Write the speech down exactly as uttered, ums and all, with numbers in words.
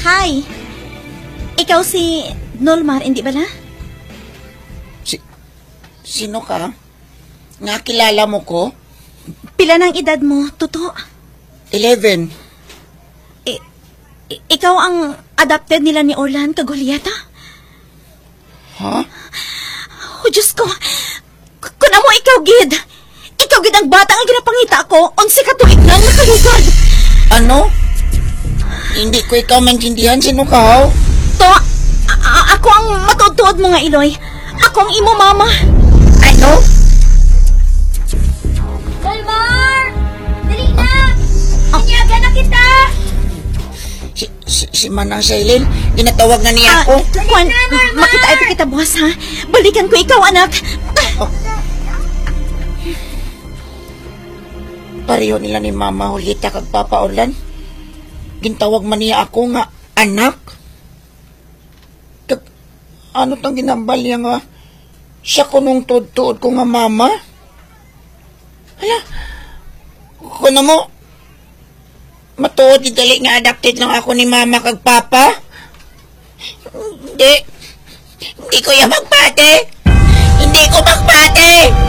Hi. Ikaw si Nolmar, hindi ba na? Si... Sino ka? Nga kilala mo ko? Pila ng edad mo, Tuto? Eleven. I- i- ikaw ang adopted nila ni Orlan Cagulieta? Ha? Oh, Diyos ko. K- Kung amo ikaw, Gid. Ikaw, Gid, ang bata nga ginapangita ko. Onse ka tuig na ang nakalugad. Ano? Hindi ko ikaw maintindihan. Sino ka, ho? To, a- a- ako ang matutuod mo nga, Iloy. Ako ang imo, mama. Ano? Dolmar! Dali na! Inyaga na kita! Si, si, si Manang Shailin, ginatawag na niya Ah, ako. Kwan, makita ito kita, buwas, ha? Balikan ko ikaw, anak. Pareho nila ni Mama Julieta kag Papa Orlan. Gintawag man niya ako nga anak. Kag, ano tang ginambal niya nga siya ko nung tuod-tuod ko nga mama? Hala, kuno mo, matuod dali nga adopted lang ako ni Mama kag Papa? Hindi, hindi ko yan magpate. Hindi ko magpate.